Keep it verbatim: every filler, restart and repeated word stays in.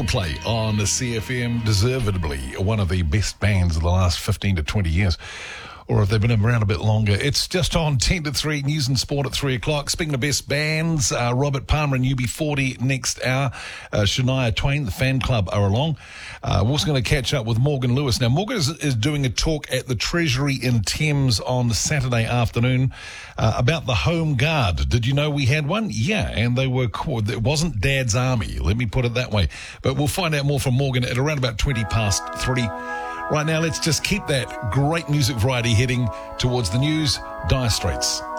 Coldplay on the C F M, deservedly one of the best bands of the last fifteen to twenty years. Or if they've been around a bit longer. It's just on ten to three, news and sport at three o'clock. Speaking of best bands, uh, Robert Palmer and U B forty next hour. Uh, Shania Twain, the fan club, are along. Uh, we're also going to catch up with Morgan Lewis. Now, Morgan is, is doing a talk at the Treasury in Thames on Saturday afternoon uh, about the Home Guard. Did you know we had one? Yeah, and they were called, it wasn't Dad's Army, let me put it that way. But we'll find out more from Morgan at around about twenty past three. Right now, let's just keep that great music variety heading towards the news. Dire Straits.